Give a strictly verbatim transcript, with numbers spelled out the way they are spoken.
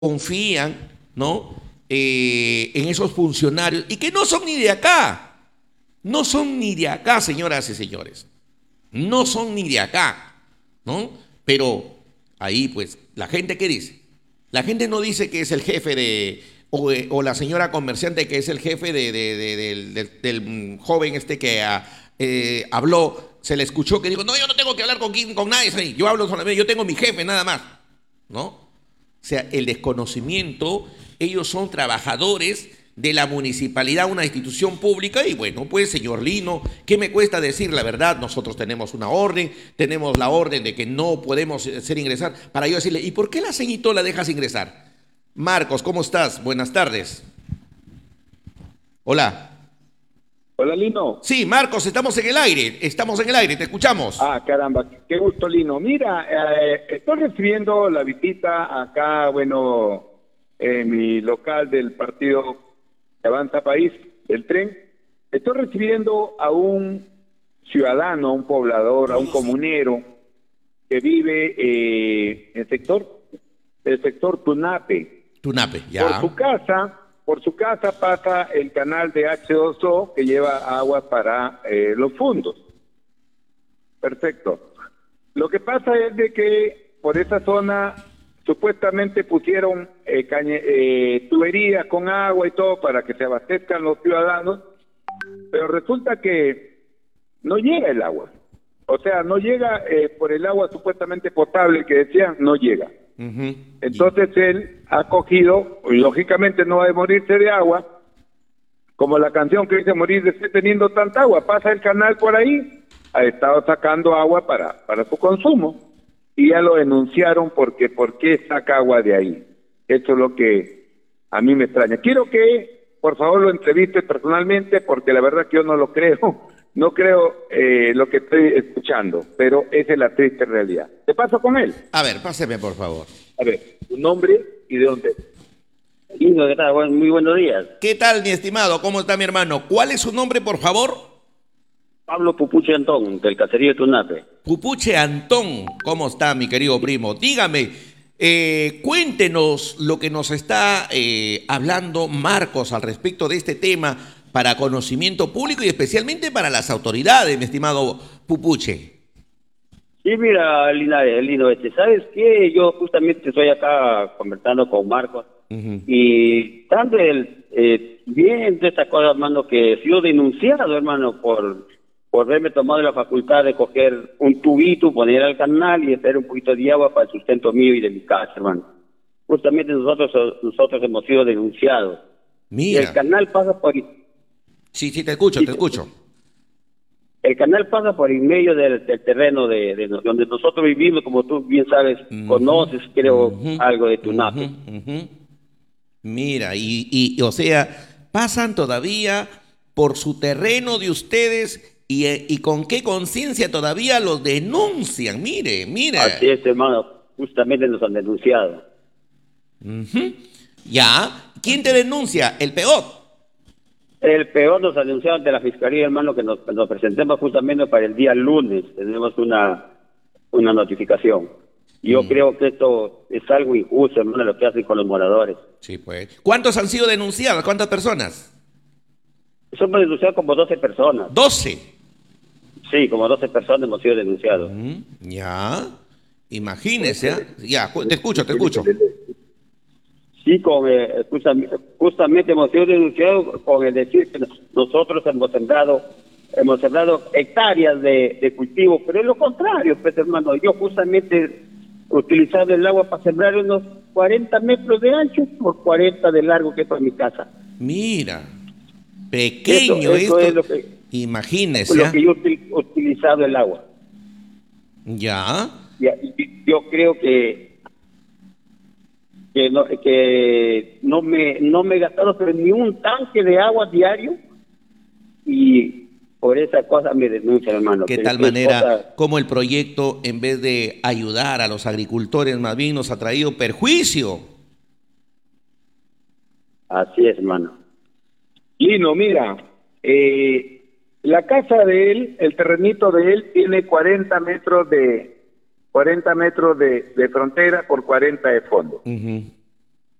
confían, ¿no? Eh, en esos funcionarios y que no son ni de acá, no son ni de acá, señoras y señores, no son ni de acá, ¿no? Pero ahí, pues, la gente, ¿qué dice? La gente no dice que es el jefe de, o, eh, o la señora comerciante que es el jefe de, de- de- del, del- del joven este que ah, eh, habló, se le escuchó que dijo, no, yo no tengo que hablar con, quién- con nadie, yo hablo solamente, yo tengo mi jefe nada más, ¿no? O sea, el desconocimiento, ellos son trabajadores de la municipalidad, una institución pública, y bueno, pues señor Lino, ¿qué me cuesta decir la verdad? Nosotros tenemos una orden, tenemos la orden de que no podemos hacer ingresar, para yo decirle, ¿y por qué la ceñito la dejas ingresar? Marcos, ¿cómo estás? Buenas tardes. Hola. Hola, Lino. Sí, Marcos, estamos en el aire, estamos en el aire, te escuchamos. Ah, caramba, qué gusto, Lino. Mira, eh, estoy recibiendo la visita acá, bueno, en mi local del partido que Avanza País, el tren. Estoy recibiendo a un ciudadano, a un poblador, a un comunero que vive eh, en el sector, el sector Tunape. Tunape, Por ya. su casa, por su casa pasa el canal de H dos O que lleva agua para eh, los fundos. Perfecto. Lo que pasa es de que por esa zona supuestamente pusieron eh, cañe- eh, tuberías con agua y todo para que se abastezcan los ciudadanos, pero resulta que no llega el agua. O sea, no llega eh, por el agua supuestamente potable que decían, no llega. Ujú. Entonces él ha cogido, lógicamente no va a morirse de agua, como la canción que dice morir de sed teniendo tanta agua, pasa el canal por ahí, ha estado sacando agua para, para su consumo, y ya lo denunciaron porque ¿por qué saca agua de ahí? Eso es lo que a mí me extraña. Quiero que por favor lo entreviste personalmente porque la verdad que yo no lo creo, no creo eh, lo que estoy escuchando, pero esa es la triste realidad. ¿Qué pasa con él? A ver, páseme por favor. A ver, tu nombre y de dónde. Lindo, ¿qué tal? Buen- Muy buenos días. ¿Qué tal, mi estimado? ¿Cómo está mi hermano? ¿Cuál es su nombre, por favor? Pablo Pupuche Antón, del caserío de Tunape. Pupuche Antón, ¿cómo está mi querido primo? Dígame, eh, cuéntenos lo que nos está eh, hablando Marcos al respecto de este tema para conocimiento público y especialmente para las autoridades, mi estimado Pupuche. Sí, mira, Linares, Lindo, este, ¿sabes qué? Yo justamente estoy acá conversando con Marcos Ujú. y tanto el, eh, viendo esta cosa, hermano, que he sido denunciado, hermano, por, por haberme tomado la facultad de coger un tubito, poner al canal y hacer un poquito de agua para el sustento mío y de mi casa, hermano. Justamente nosotros, nosotros hemos sido denunciados. Y el Mira, canal pasa por... sí, sí, te escucho, Sí, te escucho. el canal pasa por en medio del, del terreno de, de no- donde nosotros vivimos, como tú bien sabes, Ujú, conoces, creo, ujú, algo de Tunape. ujú, ujú. Mira, y, y, y, o sea, pasan todavía por su terreno de ustedes y, eh, y con qué conciencia todavía los denuncian. Mire, mira. Así es, hermano, justamente nos han denunciado. Ujú. Ya. ¿Quién te denuncia? El peor. El peor nos ha denunciado ante la Fiscalía, hermano, que nos, que nos presentemos justamente para el día lunes. Tenemos una, una notificación. Yo Mm. creo que esto es algo injusto, hermano, lo que hacen con los moradores. Sí, pues. ¿Cuántos han sido denunciados? ¿Cuántas personas? Somos denunciados como doce personas. Doce. Sí, como doce personas hemos sido denunciados. Mm, ya. Imagínese. ¿Ah? Ya, cu- te escucho, te escucho. Sí, con, eh, justamente, justamente hemos sido denunciados con el decir que nosotros hemos sembrado, hemos sembrado hectáreas de, de cultivo, pero es lo contrario, pues hermano, yo justamente utilizado el agua para sembrar unos cuarenta metros de ancho por cuarenta de largo que es para mi casa. Mira. Pequeño Eso, eso es esto. lo que, Imagínese. lo ¿Ah? que yo he utilizado el agua. Ya. Y, y yo creo que que no que no me no me he gastado pero ni un tanque de agua diario y por esa cosa me denuncian, hermano. ¿Qué Que tal es manera cosa- como el proyecto, en vez de ayudar a los agricultores, más bien nos ha traído perjuicio? así es, hermano. Lino, mira, eh, la casa de él, el terrenito de él tiene cuarenta metros de cuarenta metros de, de frontera por cuarenta de fondo. Ujú.